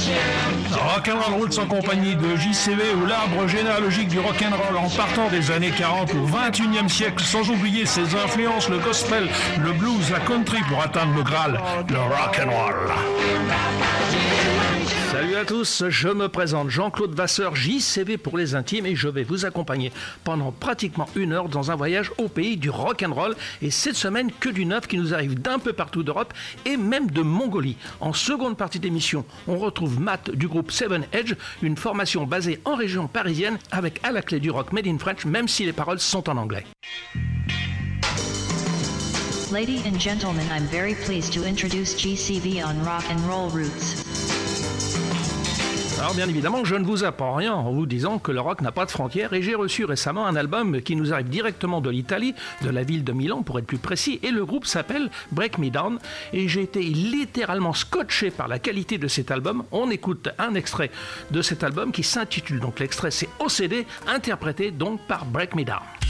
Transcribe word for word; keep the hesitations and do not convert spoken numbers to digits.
Rock'n'Roll Roots en compagnie de J C V ou l'arbre généalogique du rock'n'roll en partant des années quarante au vingt et unième siècle, sans oublier ses influences, le gospel, le blues, la country pour atteindre le Graal, le rock'n'roll. Salut à tous, je me présente Jean-Claude Vasseur, J C V pour les intimes, et je vais vous accompagner pendant pratiquement une heure dans un voyage au pays du rock'n'roll. Et cette semaine, que du neuf qui nous arrive d'un peu partout d'Europe et même de Mongolie. En seconde partie d'émission, on retrouve Matt du groupe Seven Edge, une formation basée en région parisienne avec à la clé du rock made in French, même si les paroles sont en anglais. Ladies and gentlemen, I'm very pleased to introduce J C V on Rock and Roll Roots. Alors bien évidemment, je ne vous apprends rien en vous disant que le rock n'a pas de frontières, et j'ai reçu récemment un album qui nous arrive directement de l'Italie, de la ville de Milan pour être plus précis, et le groupe s'appelle Break Me Down, et j'ai été littéralement scotché par la qualité de cet album. On écoute un extrait de cet album qui s'intitule, donc l'extrait c'est O C D, interprété donc par Break Me Down.